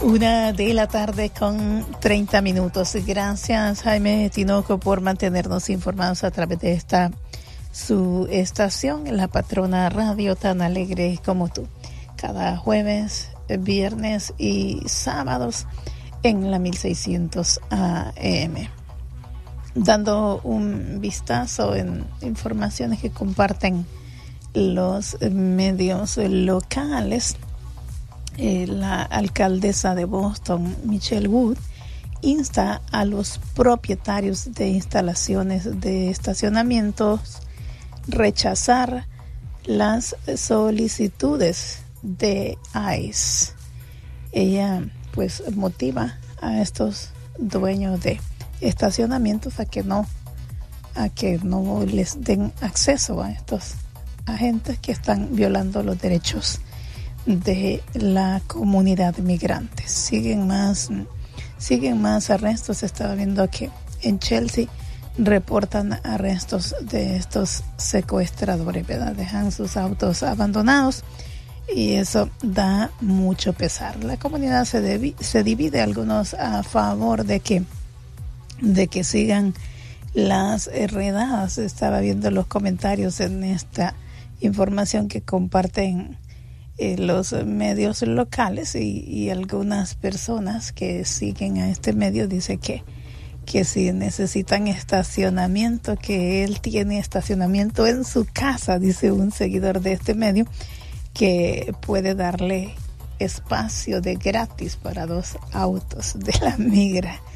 1:30 p.m. Gracias, Jaime Tinoco, por mantenernos informados a través de esta su estación, la patrona radio tan alegre como tú. Cada jueves, viernes y sábados en la 1600 AM. Dando un vistazo en informaciones que comparten los medios locales. La alcaldesa de Boston, Michelle Wood, insta a los propietarios de instalaciones de estacionamientos rechazar las solicitudes de ICE. Ella pues motiva a estos dueños de estacionamientos a que no les den acceso a estos agentes que están violando los derechos de la comunidad migrante. Siguen más arrestos. Estaba viendo que en Chelsea reportan arrestos de estos secuestradores, ¿verdad? Dejan sus autos abandonados y eso da mucho pesar. La comunidad se divide, algunos a favor de que sigan las redadas. Estaba viendo los comentarios en esta información que comparten los medios locales y algunas personas que siguen a este medio dicen que si necesitan estacionamiento, que él tiene estacionamiento en su casa, dice un seguidor de este medio, que puede darle espacio de gratis para 2 autos de la migra.